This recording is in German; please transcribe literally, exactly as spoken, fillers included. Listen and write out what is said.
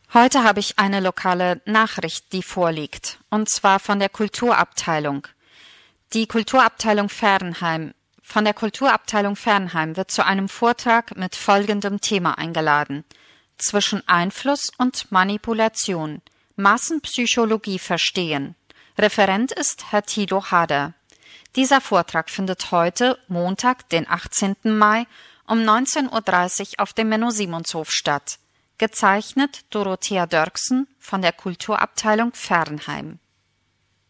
Heute habe ich eine lokale Nachricht, die vorliegt, und zwar von der Kulturabteilung. Die Kulturabteilung Fernheim. Von der Kulturabteilung Fernheim wird zu einem Vortrag mit folgendem Thema eingeladen: Zwischen Einfluss und Manipulation. Massenpsychologie verstehen. Referent ist Herr Thilo Hader. Dieser Vortrag findet heute, Montag, den achtzehnten Mai, um neunzehn Uhr dreißig auf dem Menno-Simonshof statt. Gezeichnet Dorothea Dörksen von der Kulturabteilung Fernheim.